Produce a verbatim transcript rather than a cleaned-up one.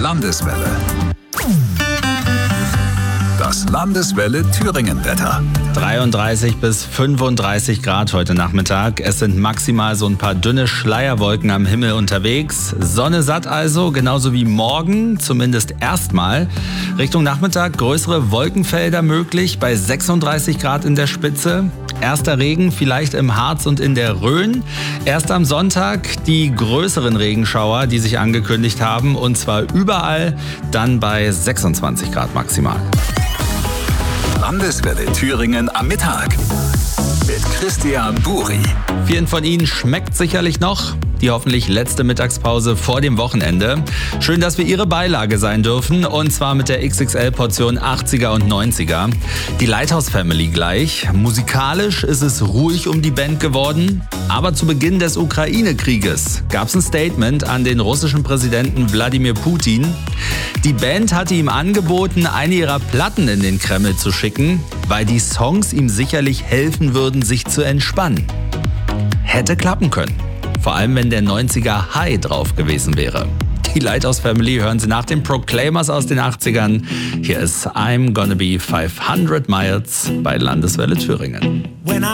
Landeswelle. Das Landeswelle Thüringen-Wetter. dreiunddreißig bis fünfunddreißig Grad heute Nachmittag. Es sind maximal so ein paar dünne Schleierwolken am Himmel unterwegs. Sonne satt also, genauso wie morgen, zumindest erstmal. Richtung Nachmittag größere Wolkenfelder möglich bei sechsunddreißig Grad in der Spitze. Erster Regen vielleicht im Harz und in der Rhön. Erst am Sonntag die größeren Regenschauer, die sich angekündigt haben, und zwar überall, dann bei sechsundzwanzig Grad maximal. Landeswelle Thüringen am Mittag mit Christian Buri. Vielen von Ihnen schmeckt sicherlich noch die hoffentlich letzte Mittagspause vor dem Wochenende. Schön, dass wir Ihre Beilage sein dürfen, und zwar mit der X X L-Portion achtziger und neunziger. Die Lighthouse Family gleich. Musikalisch ist es ruhig um die Band geworden, aber zu Beginn des Ukraine-Krieges gab es ein Statement an den russischen Präsidenten Wladimir Putin. Die Band hatte ihm angeboten, eine ihrer Platten in den Kreml zu schicken, weil die Songs ihm sicherlich helfen würden, sich zu entspannen. Hätte klappen können. Vor allem, wenn der neunziger High drauf gewesen wäre. Die Lighthouse Family hören Sie nach den Proclaimers aus den achtzigern. Hier ist I'm Gonna Be fünfhundert Miles bei Landeswelle Thüringen.